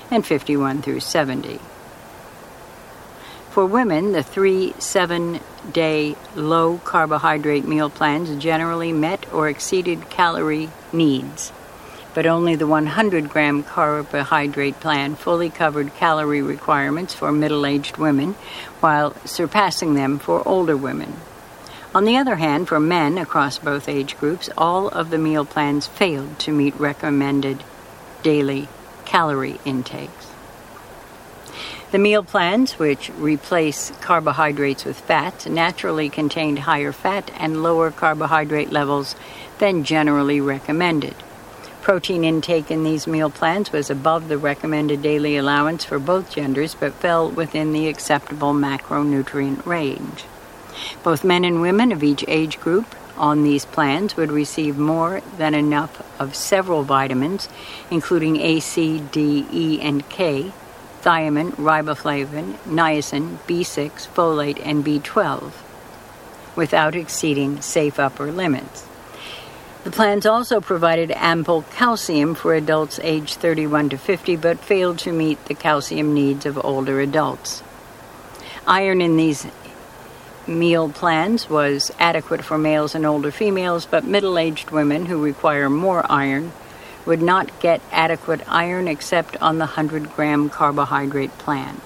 and 51 through 70. For women, the 3 7-day low-carbohydrate meal plans generally met or exceeded calorie needs, but only the 100-gram carbohydrate plan fully covered calorie requirements for middle-aged women, while surpassing them for older women. On the other hand, for men across both age groups, all of the meal plans failed to meet recommended daily calorie intakes. The meal plans, which replace carbohydrates with fats, naturally contained higher fat and lower carbohydrate levels than generally recommended. Protein intake in these meal plans was above the recommended daily allowance for both genders, but fell within the acceptable macronutrient range. Both men and women of each age group on these plans would receive more than enough of several vitamins, including A, C, D, E, and K, thiamine, riboflavin, niacin, B6, folate, and B12, without exceeding safe upper limits. The plans also provided ample calcium for adults aged 31 to 50, but failed to meet the calcium needs of older adults. Iron in these meal plans was adequate for males and older females, but middle-aged women who require more iron would not get adequate iron except on the 100-gram carbohydrate plan.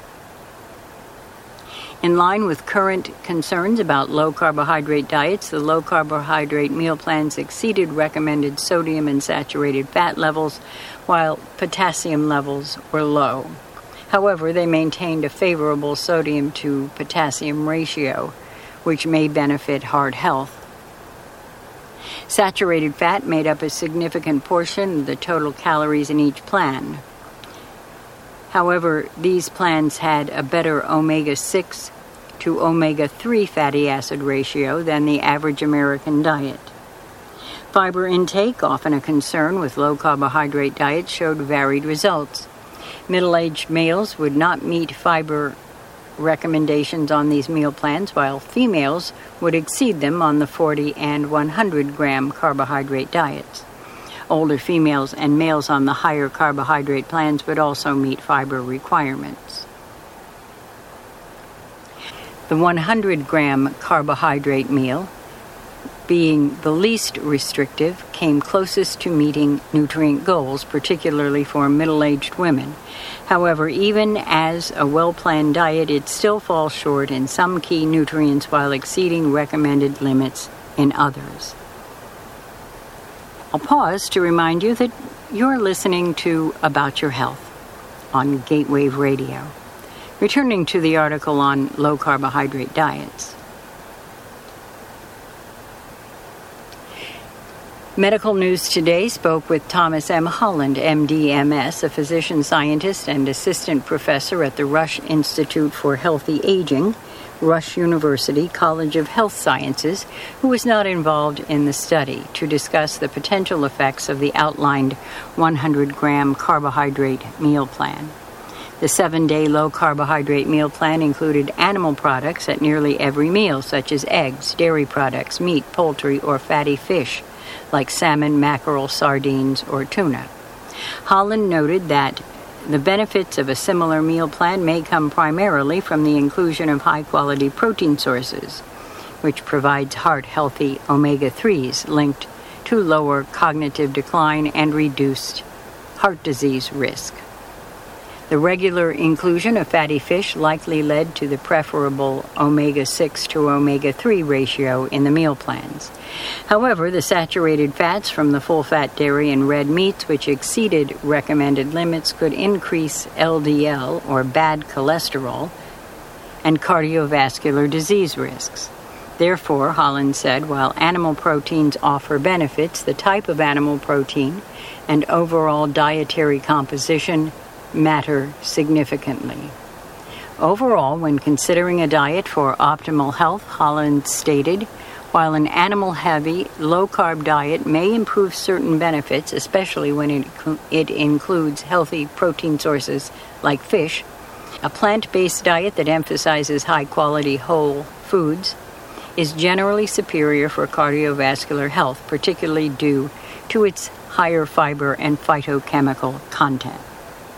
In line with current concerns about low-carbohydrate diets, the low-carbohydrate meal plans exceeded recommended sodium and saturated fat levels, while potassium levels were low. However, they maintained a favorable sodium to potassium ratio, which may benefit heart health. Saturated fat made up a significant portion of the total calories in each plan. However, these plans had a better omega-6 to omega-3 fatty acid ratio than the average American diet. Fiber intake, often a concern with low-carbohydrate diets, showed varied results. Middle-aged males would not meet fiber recommendations on these meal plans, while females would exceed them on the 40 and 100-gram carbohydrate diets. Older females and males on the higher carbohydrate plans would also meet fiber requirements. The 100-gram carbohydrate meal, being the least restrictive, came closest to meeting nutrient goals, particularly for middle-aged women. However, even as a well-planned diet, it still falls short in some key nutrients while exceeding recommended limits in others. I'll pause to remind you that you're listening to About Your Health on Gatewave Radio. Returning to the article on low-carbohydrate diets. Medical News Today spoke with Thomas M. Holland, MD, MS, a physician scientist and assistant professor at the Rush Institute for Healthy Aging, Rush University College of Health Sciences, who was not involved in the study, to discuss the potential effects of the outlined 100-gram carbohydrate meal plan. The 7-day low-carbohydrate meal plan included animal products at nearly every meal, such as eggs, dairy products, meat, poultry, or fatty fish, like salmon, mackerel, sardines, or tuna. Holland noted that the benefits of a similar meal plan may come primarily from the inclusion of high-quality protein sources, which provides heart-healthy omega-3s linked to lower cognitive decline and reduced heart disease risk. The regular inclusion of fatty fish likely led to the preferable omega-6 to omega-3 ratio in the meal plans. However, the saturated fats from the full-fat dairy and red meats, which exceeded recommended limits, could increase LDL, or bad cholesterol, and cardiovascular disease risks. Therefore, Holland said, while animal proteins offer benefits, the type of animal protein and overall dietary composition matter significantly. Overall, when considering a diet for optimal health, Holland stated, while an animal-heavy, low-carb diet may improve certain benefits, especially when it includes healthy protein sources like fish, a plant-based diet that emphasizes high-quality whole foods is generally superior for cardiovascular health, particularly due to its higher fiber and phytochemical content.